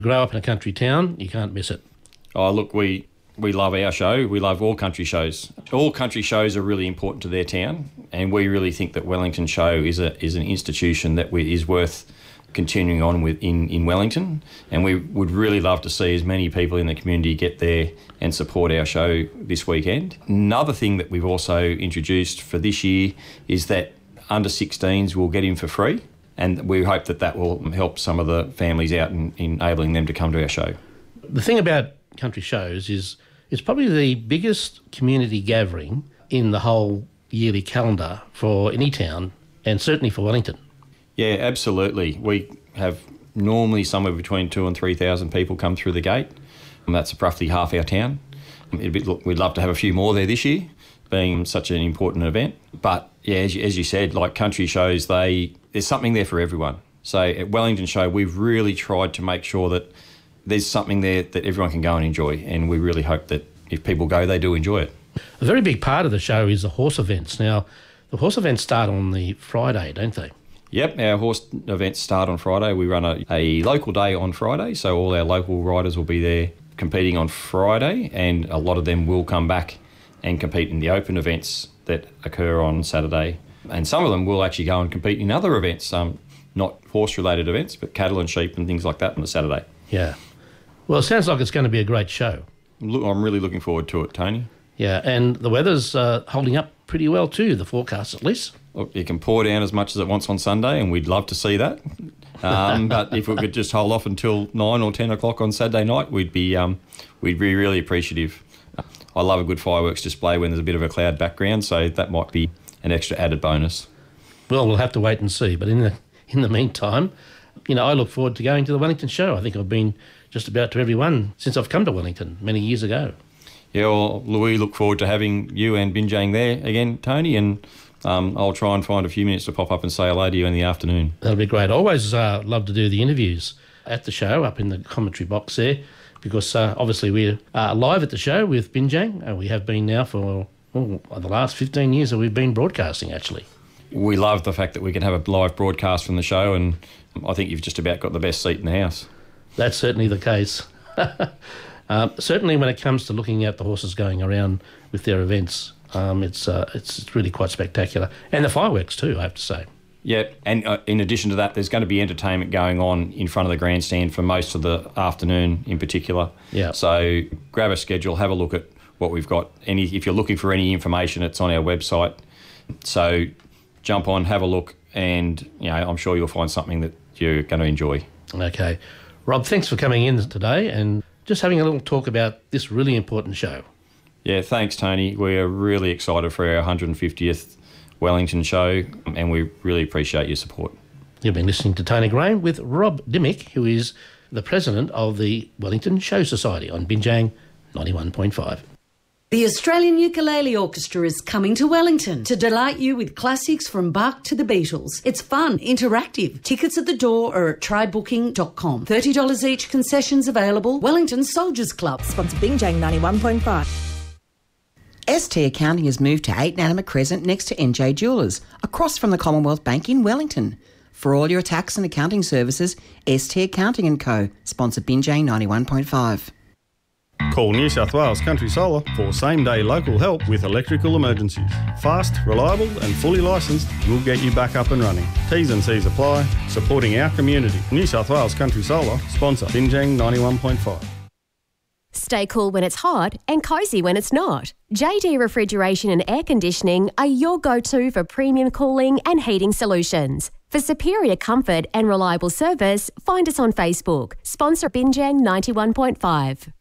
Grow up in a country town, you can't miss it. Oh, look, we love our show. We love all country shows. All country shows are really important to their town, and we really think that Wellington Show is an institution that is worth continuing on with in Wellington, and we would really love to see as many people in the community get there and support our show this weekend. Another thing that we've also introduced for this year is that under 16s will get in for free, and we hope that will help some of the families out in enabling them to come to our show. The thing about country shows is it's probably the biggest community gathering in the whole yearly calendar for any town, and certainly for Wellington. Yeah, absolutely. We have normally somewhere between 2,000 and 3,000 people come through the gate, and that's roughly half our town. We'd love to have a few more there this year, being such an important event. But yeah, as you said, like country shows, there's something there for everyone. So at Wellington Show, we've really tried to make sure that there's something there that everyone can go and enjoy, and we really hope that if people go, they do enjoy it. A very big part of the show is the horse events. Now, the horse events start on the Friday, don't they? Yep, our horse events start on Friday. We run a local day on Friday, so all our local riders will be there competing on Friday, and a lot of them will come back and compete in the open events that occur on Saturday. And some of them will actually go and compete in other events, not horse-related events, but cattle and sheep and things like that on the Saturday. Yeah. Well, it sounds like it's going to be a great show. I'm really looking forward to it, Tony. Yeah, and the weather's holding up pretty well too, the forecast at least. Look, it can pour down as much as it wants on Sunday, and we'd love to see that. But if we could just hold off until 9 or 10 o'clock on Saturday night, we'd be really appreciative. I love a good fireworks display when there's a bit of a cloud background, so that might be an extra added bonus. Well, we'll have to wait and see. But in the meantime, I look forward to going to the Wellington Show. I think I've been just about to every one since I've come to Wellington many years ago. Yeah, well, Louis, look forward to having you and Binjang there again, Tony, and I'll try and find a few minutes to pop up and say hello to you in the afternoon. That'll be great. I always love to do the interviews at the show, up in the commentary box there, because obviously we're live at the show with Binjang, and we have been now for the last 15 years that we've been broadcasting, actually. We love the fact that we can have a live broadcast from the show, and I think you've just about got the best seat in the house. That's certainly the case. Certainly when it comes to looking at the horses going around with their events, it's really quite spectacular. And the fireworks too, I have to say. Yeah, and in addition to that, there's going to be entertainment going on in front of the grandstand for most of the afternoon in particular. Yeah. So grab a schedule, have a look at what we've got. If you're looking for any information, it's on our website. So jump on, have a look, and I'm sure you'll find something that you're going to enjoy. Okay. Rob, thanks for coming in today and just having a little talk about this really important show. Yeah, thanks, Tony. We're really excited for our 150th Wellington Show, and we really appreciate your support. You've been listening to Tony Graham with Rob Dimmick, who is the president of the Wellington Show Society on Binjang 91.5. The Australian Ukulele Orchestra is coming to Wellington to delight you with classics from Bach to the Beatles. It's fun, interactive. Tickets at the door or at trybooking.com. $30 each, concessions available. Wellington Soldiers Club. Sponsor Binjang 91.5. ST Accounting has moved to 8 Nanama Crescent next to NJ Jewellers, across from the Commonwealth Bank in Wellington. For all your tax and accounting services, ST Accounting & Co. Sponsor Binjang 91.5. Call New South Wales Country Solar for same-day local help with electrical emergencies. Fast, reliable and fully licensed, we'll get you back up and running. T's and C's apply. Supporting our community. New South Wales Country Solar, sponsor Binjang 91.5. Stay cool when it's hot and cosy when it's not. JD Refrigeration and Air Conditioning are your go-to for premium cooling and heating solutions. For superior comfort and reliable service, find us on Facebook. Sponsor Binjang 91.5.